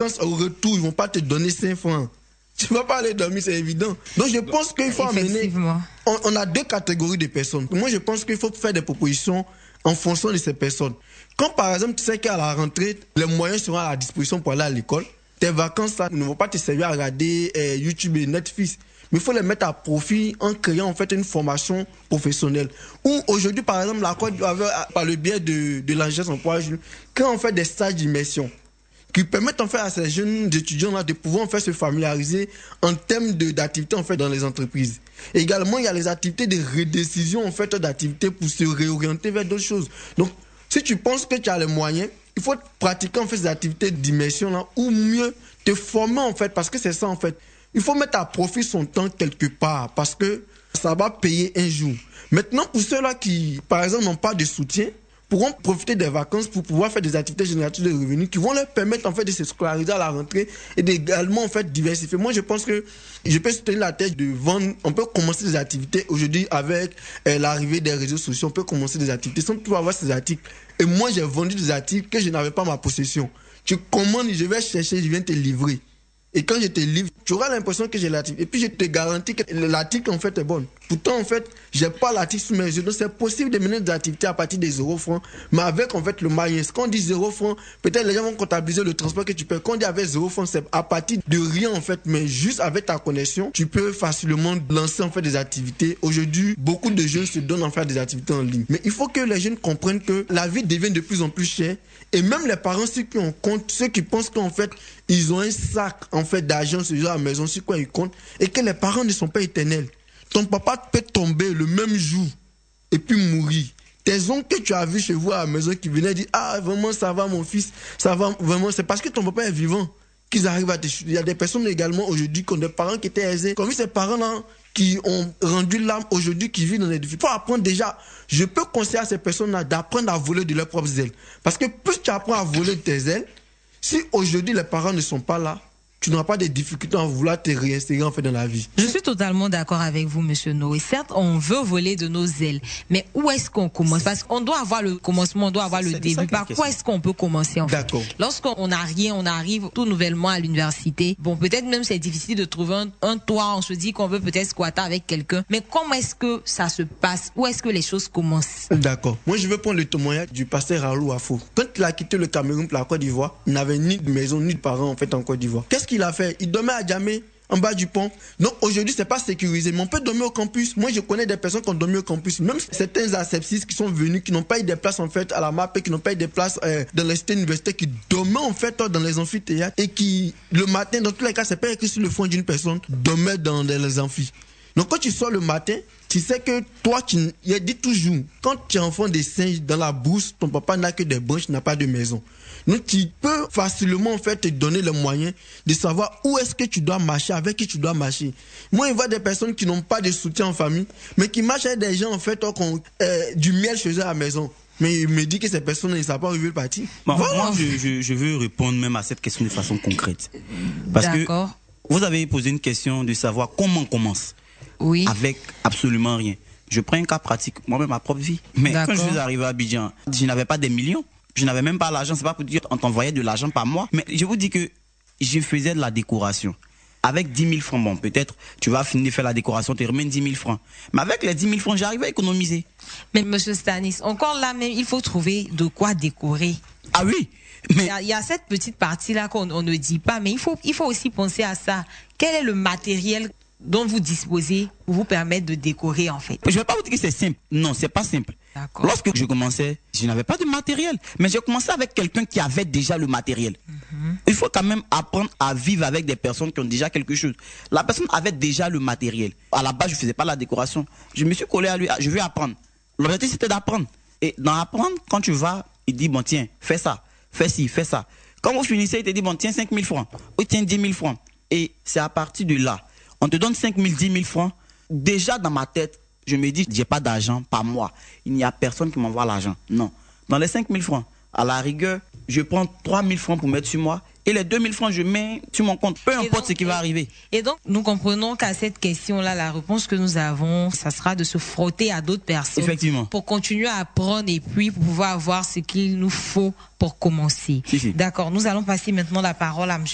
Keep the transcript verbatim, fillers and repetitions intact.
vacances, au retour, ils vont pas te donner cinq francs. Tu vas pas aller dormir, c'est évident. Donc je pense qu'il faut amener... On, on a deux catégories de personnes. Moi, je pense qu'il faut faire des propositions en fonction de ces personnes. Quand par exemple, tu sais qu'à la rentrée, les moyens seront à la disposition pour aller à l'école, tes vacances là, ne vont pas te servir à regarder euh, YouTube et Netflix. Mais il faut les mettre à profit en créant en fait une formation professionnelle. Ou aujourd'hui, par exemple, la Côte d'Ivoire, par le biais de, de l'agence emploi, crée en fait des stages d'immersion qui permettent en fait à ces jeunes étudiants là de pouvoir en fait se familiariser en termes de d'activités en fait dans les entreprises. Et également, il y a les activités de redécision en fait d'activités pour se réorienter vers d'autres choses. Donc, si tu penses que tu as les moyens, il faut pratiquer en fait ces activités d'immersion là, ou mieux te former en fait, parce que c'est ça en fait. Il faut mettre à profit son temps quelque part, parce que ça va payer un jour. Maintenant, pour ceux-là qui, par exemple, n'ont pas de soutien, pourront profiter des vacances pour pouvoir faire des activités génératrices de revenus qui vont leur permettre en fait de se scolariser à la rentrée et d'également en fait diversifier. Moi, je pense que je peux soutenir la thèse de vendre. On peut commencer des activités aujourd'hui avec euh, l'arrivée des réseaux sociaux. On peut commencer des activités sans tout avoir ces articles. Et moi, j'ai vendu des articles que je n'avais pas en ma possession. Tu commandes, je vais chercher, je viens te livrer. Et quand je te livre, tu auras l'impression que j'ai l'article. Et puis je te garantis que l'article en fait est bon. Pourtant en fait, j'ai pas l'article sous mes yeux. Donc c'est possible de mener des activités à partir des zéro francs, mais avec en fait le moyen. Quand on dit zéro francs, peut-être les gens vont comptabiliser le transport que tu paies. Quand on dit avec zéro francs, c'est à partir de rien en fait, mais juste avec ta connexion, tu peux facilement lancer en fait des activités. Aujourd'hui, beaucoup de jeunes se donnent en faire des activités en ligne. Mais il faut que les jeunes comprennent que la vie devient de plus en plus chère. Et même les parents, ceux qui ont compte, ceux qui pensent qu'en fait, ils ont un sac en fait d'argent sur la maison, sur quoi ils comptent, et que les parents ne sont pas éternels. Ton papa peut tomber le même jour et puis mourir. Tes oncles que tu as vus chez vous à la maison qui venaient dire ah vraiment ça va mon fils, ça va vraiment, c'est parce que ton papa est vivant qu'ils arrivent à te chuter. Il y a des personnes également aujourd'hui qui ont des parents qui étaient aisés, comme ces parents là qui ont rendu l'âme aujourd'hui, qui vivent dans les difficultés. Il faut apprendre déjà, je peux conseiller à ces personnes-là d'apprendre à voler de leurs propres ailes. Parce que plus tu apprends à voler de tes ailes, si aujourd'hui les parents ne sont pas là, tu n'auras pas de difficultés à vouloir te réinsérer en fait dans la vie. Je suis totalement d'accord avec vous, Monsieur Noé. Certes, on veut voler de nos ailes, mais où est-ce qu'on commence? Parce qu'on doit avoir le commencement, on doit avoir le début. Par quoi est-ce qu'on peut commencer en fait? D'accord. Lorsqu'on n'a rien, on arrive tout nouvellement à l'université. Bon, peut-être même c'est difficile de trouver un, un toit. On se dit qu'on veut peut-être squatter avec quelqu'un. Mais comment est-ce que ça se passe? Où est-ce que les choses commencent? D'accord. Moi, je veux prendre le témoignage du pasteur Raoul Wafo. Quand il a quitté le Cameroun pour la Côte d'Ivoire, il n'avait ni de maison ni de parents en fait en Côte d'Ivoire. Qu'est-ce qu'il a fait? Il dormait à Djamé, en bas du pont. Donc aujourd'hui, c'est pas sécurisé, mais on peut dormir au campus. Moi, je connais des personnes qui ont dormi au campus. Même certains asepsis qui sont venus, qui n'ont pas eu des places en fait à la M A P, qui n'ont pas eu des places euh, dans les cités universitaires, qui dormaient en fait dans les amphithéâtres et qui, le matin, dans tous les cas, c'est pas écrit sur le front d'une personne, dormaient dans les amphis. Donc quand tu sors le matin, tu sais que toi, tu, il dit toujours, quand tu es enfant des singes dans la brousse, ton papa n'a que des branches, n'a pas de maison. Donc tu peux facilement en fait te donner les moyens de savoir où est-ce que tu dois marcher, avec qui tu dois marcher. Moi, je vois des personnes qui n'ont pas de soutien en famille, mais qui marchent avec des gens en fait qui ont euh, du miel chez eux à la maison. Mais il me dit que ces personnes ne savent pas où ils veulent partir. Bon, voilà. Moi, je, je, je veux répondre même à cette question de façon concrète. Parce que vous avez posé une question de savoir comment on commence. Oui. Avec absolument rien. Je prends un cas pratique, moi-même ma propre vie. Mais quand je suis arrivé à Abidjan, je n'avais pas des millions. Je n'avais même pas l'argent. C'est pas pour dire on t'envoyait de l'argent par mois. Mais je vous dis que je faisais de la décoration. Avec dix mille francs, bon, peut-être tu vas finir de faire la décoration, tu remets dix mille francs. Mais avec les dix mille francs, j'arrive à économiser. Mais monsieur Stanis, encore là même, il faut trouver de quoi décorer. Ah oui. Mais il y, y a cette petite partie-là qu'on on ne dit pas, mais il faut, il faut aussi penser à ça. Quel est le matériel dont vous disposez pour vous permettre de décorer en fait? Je ne vais pas vous dire que c'est simple. Non, c'est pas simple. Lorsque je commençais, je n'avais pas de matériel. Mais j'ai commencé avec quelqu'un qui avait déjà le matériel. Mm-hmm. Il faut quand même apprendre à vivre avec des personnes qui ont déjà quelque chose. La personne avait déjà le matériel. À la base, je ne faisais pas la décoration. Je me suis collé à lui. Je veux apprendre. L'objectif, c'était d'apprendre. Et dans apprendre, quand tu vas, il dit, bon tiens, fais ça, fais ci, fais ça. Quand vous finissez, il te dit, bon tiens, cinq mille francs. Ou tiens, dix mille francs. Et c'est à partir de là. On te donne cinq mille, dix mille francs. Déjà dans ma tête, je me dis, j'ai pas d'argent par mois. Il n'y a personne qui m'envoie l'argent. Non. Dans les cinq mille francs, à la rigueur, je prends trois mille francs pour mettre sur moi. Et les deux mille francs, je mets sur mon compte. Peu importe donc, ce qui va arriver. Et donc, nous comprenons qu'à cette question-là, la réponse que nous avons, ça sera de se frotter à d'autres personnes. Effectivement. Pour continuer à apprendre et puis pour pouvoir avoir ce qu'il nous faut pour commencer. Si, si. D'accord. Nous allons passer maintenant la parole à M.